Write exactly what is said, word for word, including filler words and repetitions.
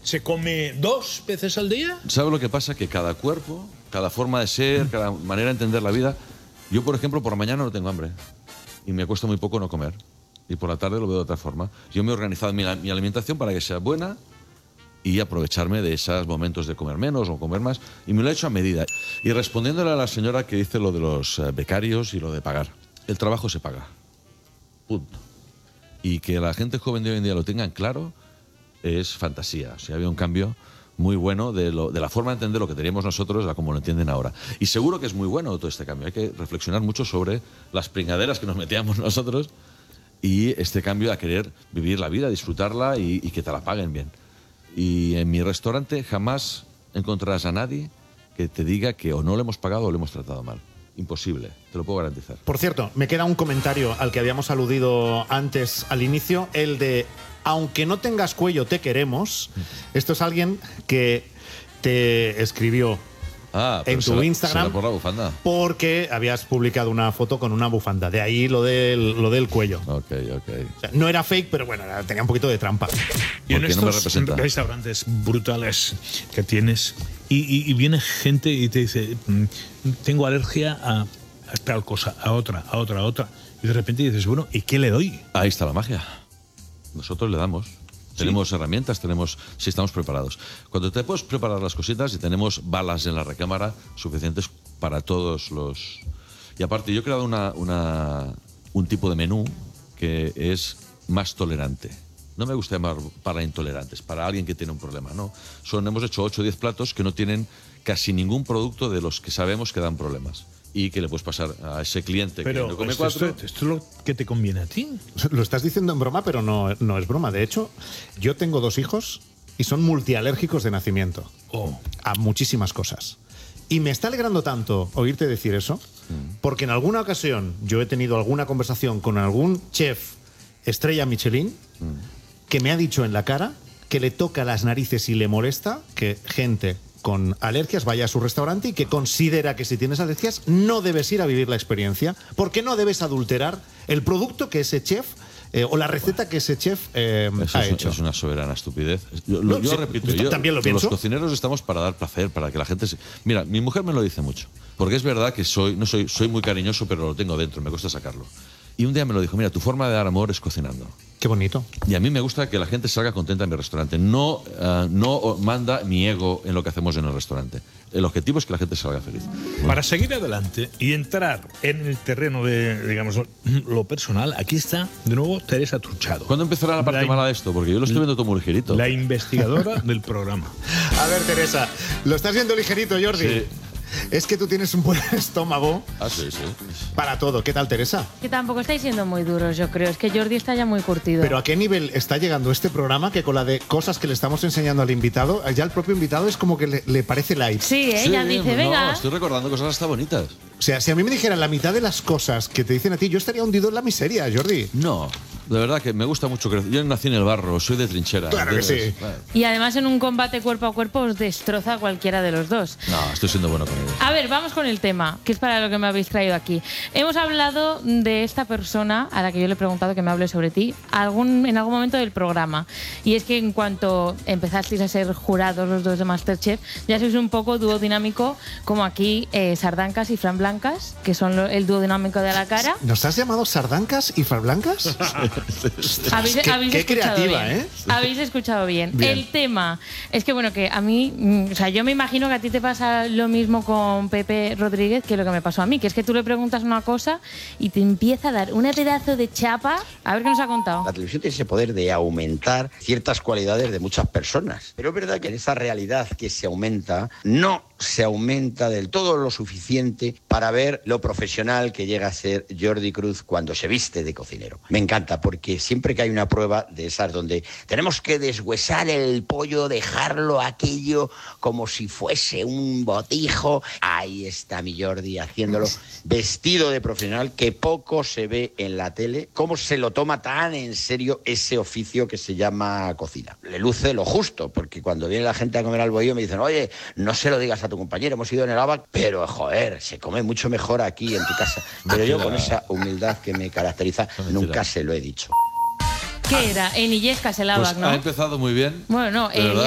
¿Se come dos veces al día? ¿Sabes lo que pasa? Que cada cuerpo, cada forma de ser, cada manera de entender la vida... Yo, por ejemplo, por la mañana no tengo hambre y me cuesta muy poco no comer. Y por la tarde lo veo de otra forma. Yo me he organizado mi, mi alimentación para que sea buena y aprovecharme de esos momentos de comer menos o comer más. Y me lo he hecho a medida. Y respondiéndole a la señora que dice lo de los becarios y lo de pagar. El trabajo se paga. Punto. Y que la gente joven de hoy en día lo tengan claro es fantasía. O sea, había un cambio muy bueno de, lo, de la forma de entender lo que teníamos nosotros a como lo entienden ahora. Y seguro que es muy bueno todo este cambio. Hay que reflexionar mucho sobre las pringaderas que nos metíamos nosotros y este cambio a querer vivir la vida, disfrutarla y, y que te la paguen bien. Y en mi restaurante jamás encontrarás a nadie que te diga que o no le hemos pagado o le hemos tratado mal. Imposible, te lo puedo garantizar. Por cierto, me queda un comentario al que habíamos aludido antes al inicio, el de aunque no tengas cuello te queremos. Esto es alguien que te escribió ah, en tu será, Instagram será por la bufanda. Porque habías publicado una foto con una bufanda. De ahí lo del, lo del cuello. Ok, ok. O sea, no era fake, pero bueno, tenía un poquito de trampa. Y en estos no me representa. restaurantes brutales que tienes y, y, y viene gente y te dice tengo alergia a, a tal cosa, a otra, a otra, a otra. Y de repente dices, bueno, ¿y qué le doy? Ahí está la magia. Nosotros le damos. Tenemos ¿Sí? herramientas, tenemos, si estamos preparados. Cuando te puedes preparar las cositas y tenemos balas en la recámara suficientes para todos los... Y aparte, yo he creado una, una, un tipo de menú que es más tolerante. No me gusta llamar para intolerantes, para alguien que tiene un problema, no. Son, hemos hecho ocho o diez platos que no tienen casi ningún producto de los que sabemos que dan problemas. Y que le puedes pasar a ese cliente pero que no come esto, cuatro. Esto, esto es lo que te conviene a ti. Lo estás diciendo en broma, pero no, no es broma. De hecho, yo tengo dos hijos y son multialérgicos de nacimiento. Oh. A muchísimas cosas. Y me está alegrando tanto oírte decir eso, porque en alguna ocasión yo he tenido alguna conversación con algún chef estrella Michelin que me ha dicho en la cara que le toca las narices y le molesta que gente con alergias vaya a su restaurante y que considera que si tienes alergias no debes ir a vivir la experiencia porque no debes adulterar el producto que ese chef eh, o la receta que ese chef eh, Eso ha es, hecho. Es una soberana estupidez. Yo, no, yo sí, repito, yo, también lo pienso. Los cocineros estamos para dar placer, para que la gente... Se... Mira, mi mujer me lo dice mucho, porque es verdad que soy, no soy, soy muy cariñoso, pero lo tengo dentro, me cuesta sacarlo. Y un día me lo dijo, mira, tu forma de dar amor es cocinando. Qué bonito. Y a mí me gusta que la gente salga contenta en mi restaurante. No, uh, no manda mi ego en lo que hacemos en el restaurante. El objetivo es que la gente salga feliz. Bueno. Para seguir adelante y entrar en el terreno de, digamos, lo personal, aquí está de nuevo Teresa Truchado. ¿Cuándo empezará la parte la mala de esto? Porque yo lo estoy viendo todo muy ligerito. La investigadora del programa. A ver, Teresa, lo estás viendo ligerito, Jordi. Sí. Es que tú tienes un buen estómago ah, sí, sí. para todo. ¿Qué tal, Teresa? Que tampoco estáis siendo muy duros, yo creo. Es que Jordi está ya muy curtido. Pero ¿a qué nivel está llegando este programa que con la de cosas que le estamos enseñando al invitado, ya el propio invitado es como que le, le parece light? Sí, ella sí, dice, no, venga. Estoy recordando cosas hasta bonitas. O sea, si a mí me dijeran la mitad de las cosas que te dicen a ti, yo estaría hundido en la miseria, Jordi. No, de verdad que me gusta mucho crecer. Yo nací en el barro, soy de trinchera. Claro que sí. Bueno. Y además en un combate cuerpo a cuerpo os destroza a cualquiera de los dos. No, estoy siendo bueno con ellos. A ver, vamos con el tema, que es para lo que me habéis traído aquí. Hemos hablado de esta persona a la que yo le he preguntado que me hable sobre ti algún, en algún momento del programa. Y es que en cuanto empezasteis a ser jurados los dos de MasterChef, ya sois un poco dúo dinámico, como aquí eh, Sardancas y Fran Blancas, que son lo, el dúo dinámico de A la Cara. ¿Nos has llamado Sardancas y Fran Blancas? ¿Habéis, qué habéis qué escuchado creativa, bien? ¿eh? Habéis escuchado bien. bien. El tema es que, bueno, que a mí, mm, o sea, yo me imagino que a ti te pasa lo mismo con Pepe Rodríguez que lo que me pasó a mí, que es que tú le preguntas una cosa y te empieza a dar un pedazo de chapa. A ver qué nos ha contado. La televisión tiene ese poder de aumentar ciertas cualidades de muchas personas. Pero es verdad que en esa realidad que se aumenta, no se aumenta del todo lo suficiente para ver lo profesional que llega a ser Jordi Cruz cuando se viste de cocinero. Me encanta porque siempre que hay una prueba de esas donde tenemos que deshuesar el pollo, dejarlo aquello como si fuese un botijo, ahí está mi Jordi haciéndolo vestido de profesional, que poco se ve en la tele, cómo se lo toma tan en serio ese oficio que se llama cocina. Le luce lo justo, porque cuando viene la gente a comer al bohío me dicen, oye, no se lo digas a tu compañero, hemos ido en el ABAC, pero joder, se come mucho mejor aquí en tu casa. Pero yo con esa humildad que me caracteriza nunca se lo he dicho. ¿Qué era? En Illescas el ABAC, pues ¿no? ha empezado muy bien. Bueno, no, de verdad.